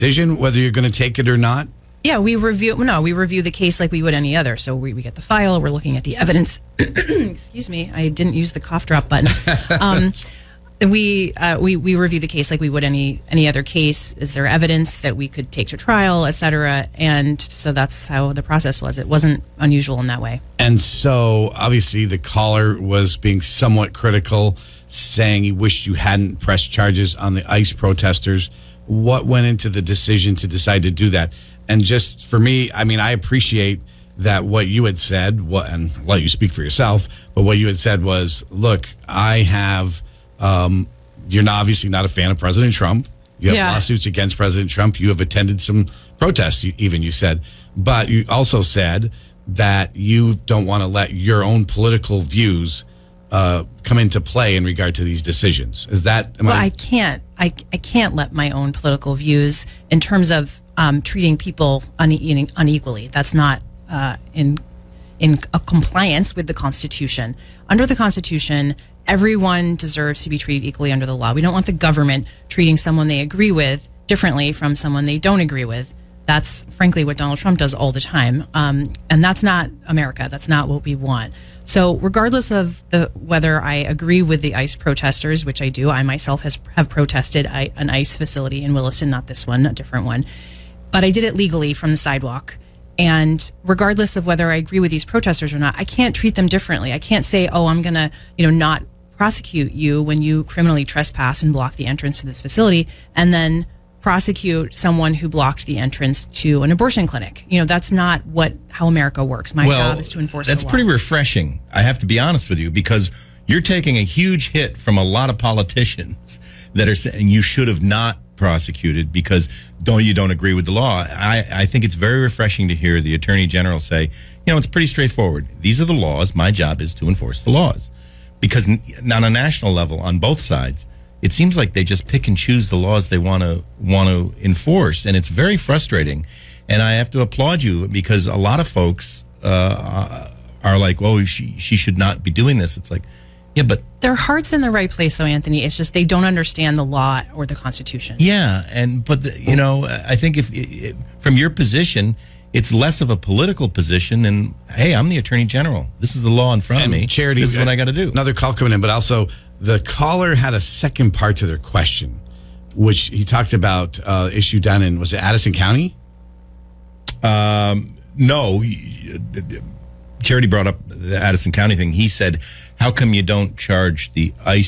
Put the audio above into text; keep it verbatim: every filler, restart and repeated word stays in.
decision whether you're going to take it or not? Yeah, we review. No, we review the case like we would any other. So we, we get the file. We're looking at the evidence. Excuse me, I didn't use the cough drop button. Um, we uh, we we review the case like we would any any other case. Is there evidence that we could take to trial, et cetera? And so that's how the process was. It wasn't unusual in that way. And so obviously the caller was being somewhat critical, saying he wished you hadn't pressed charges on the ICE protesters. What went into the decision to decide to do that? And just for me, I mean, I appreciate that what you had said, what, and I'll let you speak for yourself, but what you had said was, look, I have, um, you're not, obviously not a fan of President Trump. You have Yeah. lawsuits against President Trump. You have attended some protests, you, even you said. But you also said that you don't want to let your own political views uh, come into play in regard to these decisions. Is that... Am Well, I, I can't. I, I can't let my own political views in terms of um, treating people une- unequally. That's not uh, in in a compliance with the Constitution. Under the Constitution, everyone deserves to be treated equally under the law. We don't want the government treating someone they agree with differently from someone they don't agree with. That's frankly what Donald Trump does all the time, um, and that's not America. That's not what we want. So, regardless of the whether I agree with the ICE protesters, which I do, I myself has, have protested I, an ICE facility in Williston, not this one, a different one, but I did it legally from the sidewalk. And regardless of whether I agree with these protesters or not, I can't treat them differently. I can't say, "Oh, I'm going to, you know, not prosecute you when you criminally trespass and block the entrance to this facility," and then prosecute someone who blocked the entrance to an abortion clinic. You know, that's not what how America works. My well, job is to enforce the law. That's pretty refreshing, I have to be honest with you, because you're taking a huge hit from a lot of politicians that are saying you should have not prosecuted because don't you don't agree with the law. I, I think it's very refreshing to hear the Attorney General say, you know, it's pretty straightforward. These are the laws. My job is to enforce the laws. Because on a national level, on both sides, it seems like they just pick and choose the laws they want to want to enforce, and it's very frustrating. And I have to applaud you because a lot of folks uh, are like, "Oh, she she should not be doing this." It's like, yeah, but their heart's in the right place, though, Anthony. It's just they don't understand the law or the Constitution. Yeah, and but the, you know, I think if, if from your position, it's less of a political position than, hey, I'm the Attorney General. This is the law in front and of me. Charity, this is what I got to do. Another call coming in, but also the caller had a second part to their question, which he talked about uh, issue down in, was it Addison County? Um, no, Charity brought up the Addison County thing. He said, how come you don't charge the ICE